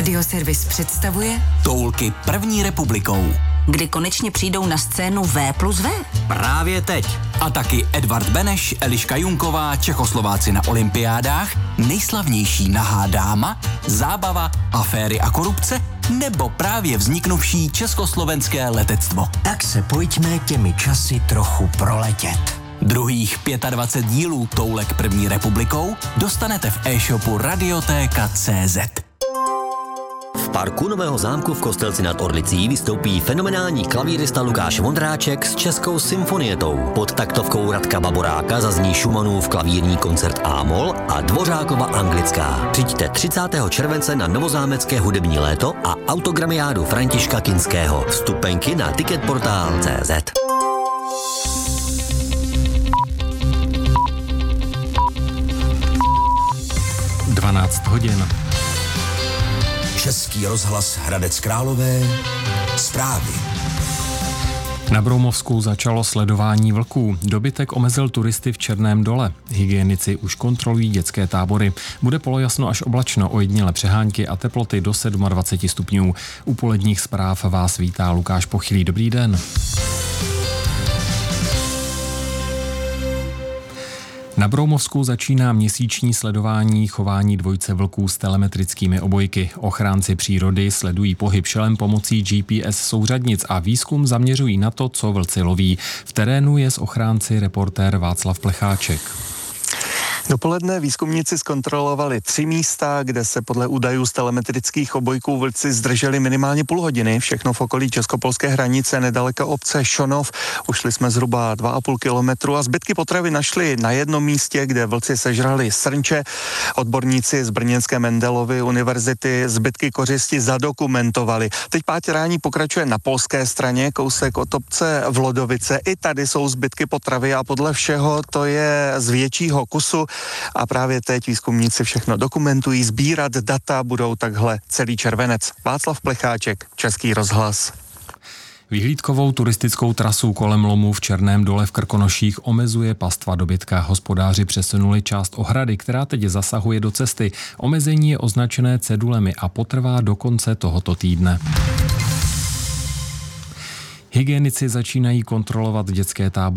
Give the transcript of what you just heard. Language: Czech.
Radioservis představuje Toulky první republikou. Kdy konečně přijdou na scénu V+V? Právě teď. A taky Edvard Beneš, Eliška Junková, Čechoslováci na olympiádách, nejslavnější nahá dáma, zábava, aféry a korupce, nebo právě vzniknuvší československé letectvo. Tak se pojďme těmi časy trochu proletět. Druhých 25 dílů Toulek první republikou dostanete v e-shopu Radiotéka.cz. V parku Nového zámku v Kostelci nad Orlicí vystoupí fenomenální klavírista Lukáš Vondráček s Českou symfonietou. Pod taktovkou Radka Baboráka zazní Schumannův klavírní koncert A-moll a Dvořákova anglická. Přijďte 30. července na Novozámecké hudební léto a autogramiádu Františka Kinského. Vstupenky na ticketportal.cz. 12 hodin. Český rozhlas Hradec Králové. Zprávy. Na Broumovsku začalo sledování vlků. Dobytek omezil turisty v Černém Dole. Hygienici už kontrolují dětské tábory. Bude polojasno až oblačno, ojedinělé přehánky a teploty do 27 stupňů. U poledních zpráv vás vítá Lukáš Pochylý. Dobrý den. Na Broumovsku začíná měsíční sledování chování dvojce vlků s telemetrickými obojky. Ochránci přírody sledují pohyb šelem pomocí GPS souřadnic a výzkum zaměřují na to, co vlci loví. V terénu je s ochránci reportér Václav Plecháček. Dopoledne výzkumníci zkontrolovali 3 místa, kde se podle údajů z telemetrických obojků vlci zdrželi minimálně půl hodiny. Všechno v okolí českopolské hranice nedaleko obce Šonov. Ušli jsme zhruba 2,5 kilometru a zbytky potravy našli na jednom místě, kde vlci sežrali srnče. Odborníci z brněnské Mendelovy univerzity zbytky kořisti zadokumentovali. Teď pátrání pokračuje na polské straně, kousek od obce Vlodovice. I tady jsou zbytky potravy a podle všeho to je z většího kusu. A právě teď výzkumníci všechno dokumentují, sbírat data budou takhle celý červenec. Václav Plecháček, Český rozhlas. Vyhlídkovou turistickou trasu kolem lomu v Černém Dole v Krkonoších omezuje pastva dobytka. Hospodáři přesunuli část ohrady, která teď zasahuje do cesty. Omezení je označené cedulemi a potrvá do konce tohoto týdne. Hygienici začínají kontrolovat dětské tábory